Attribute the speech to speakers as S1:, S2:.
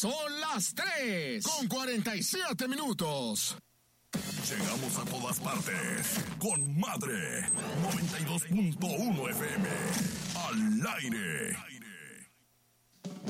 S1: Son las 3:47.
S2: Llegamos a todas partes con Madre 92.1 FM. Al aire.